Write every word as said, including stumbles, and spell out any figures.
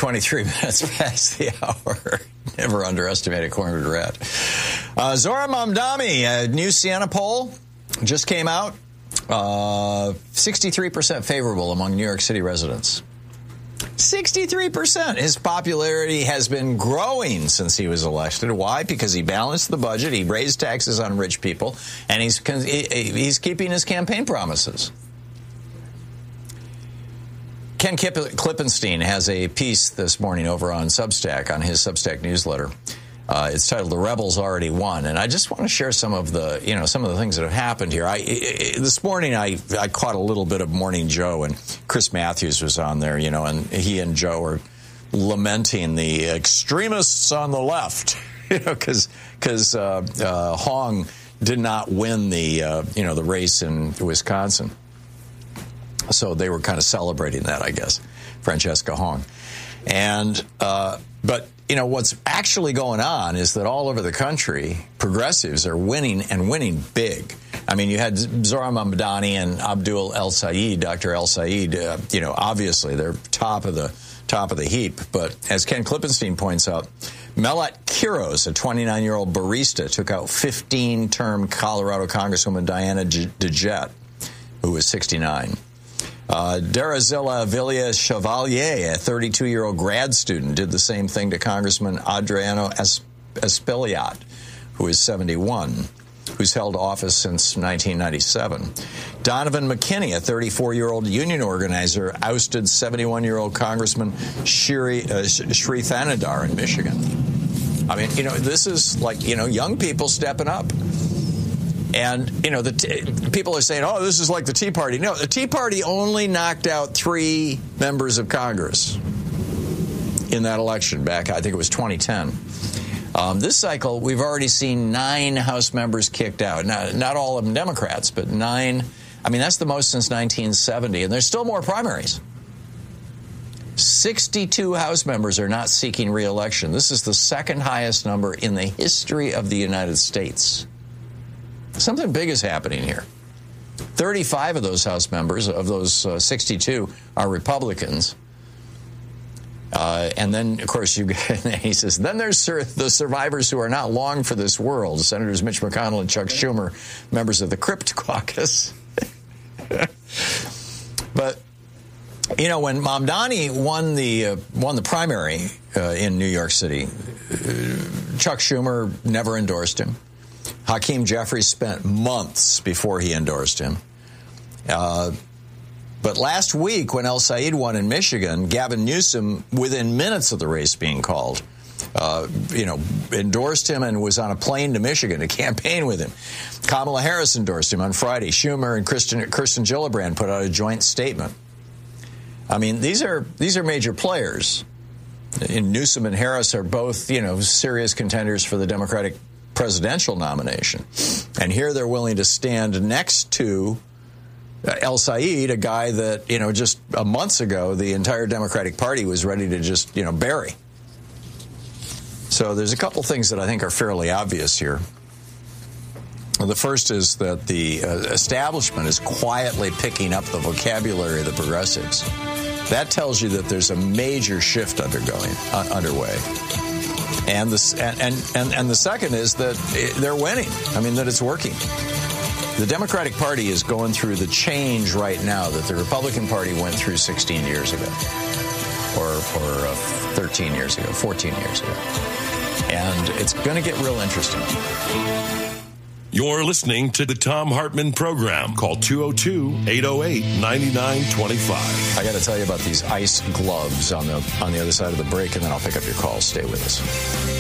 twenty-three minutes past the hour. Never underestimate a cornered rat. Uh, Zohran Mamdani, a new Siena poll just came out. Uh, sixty-three percent favorable among New York City residents. sixty-three percent. His popularity has been growing since he was elected. Why? Because he balanced the budget, he raised taxes on rich people, and he's he's keeping his campaign promises. Ken Klippenstein has a piece this morning over on Substack, on his Substack newsletter. Uh, it's titled "The Rebels Already Won," and I just want to share some of the, you know, some of the things that have happened here. I, I, this morning, I, I caught a little bit of Morning Joe, and Chris Matthews was on there, you know, and he and Joe are lamenting the extremists on the left, you know, because because uh, uh, Hong did not win the, uh, you know, the race in Wisconsin. So they were kind of celebrating that, I guess, Francesca Hong. And, uh, but, you know, what's actually going on is that all over the country, progressives are winning and winning big. I mean, you had Zohran Mamdani and Abdul El Sayed, Doctor El Sayed, uh, you know, obviously they're top of the top of the heap. But as Ken Klippenstein points out, Melat Quiros, a twenty-nine-year-old barista, took out fifteen-term Colorado Congresswoman Diana DeJette, who was sixty-nine. Uh, Darazila Villas Chevalier, a thirty-two-year-old grad student, did the same thing to Congressman Adriano Espaillat, who is seventy-one, who's held office since nineteen ninety-seven. Donovan McKinney, a thirty-four-year-old union organizer, ousted seventy-one-year-old Congressman Shri, uh, Shri Thanadar in Michigan. I mean, you know, this is like, you know, young people stepping up. And, you know, the t- people are saying, oh, this is like the Tea Party. No, the Tea Party only knocked out three members of Congress in that election back, I think it was twenty ten. Um, this cycle, we've already seen nine House members kicked out. Not, not all of them Democrats, but nine. I mean, that's the most since nineteen seventy. And there's still more primaries. sixty-two House members are not seeking re-election. This is the second highest number in the history of the United States. Something big is happening here. thirty-five of those House members, of those uh, sixty-two, are Republicans. Uh, and then, of course, you he says, then there's sur- the survivors who are not long for this world. Senators Mitch McConnell and Chuck Schumer, members of the Crypt Caucus. But, you know, when Mamdani won the uh, won the primary uh, in New York City, uh, Chuck Schumer never endorsed him. Hakeem Jeffries spent months before he endorsed him. Uh, but last week, when El Sayed won in Michigan, Gavin Newsom, within minutes of the race being called, uh, you know, endorsed him and was on a plane to Michigan to campaign with him. Kamala Harris endorsed him on Friday. Schumer and Kirsten, Kirsten Gillibrand put out a joint statement. I mean, these are these are major players. And Newsom and Harris are both, you know, serious contenders for the Democratic presidential nomination. And here they're willing to stand next to uh, El Sayed, a guy that, you know, just a months ago, the entire Democratic Party was ready to just, you know, bury. So there's a couple things that I think are fairly obvious here. Well, the first is that the uh, establishment is quietly picking up the vocabulary of the progressives. That tells you that there's a major shift undergoing, uh, underway. And the, and, and, and the second is that they're winning. I mean, that it's working. The Democratic Party is going through the change right now that the Republican Party went through sixteen years ago, or, or uh, thirteen years ago, fourteen years ago. And it's going to get real interesting. You're listening to the Thom Hartmann Program. Call two oh two, eight oh eight, nine nine two five. I got to tell you about these ice gloves on the on the other side of the break, and then I'll pick up your calls. Stay with us.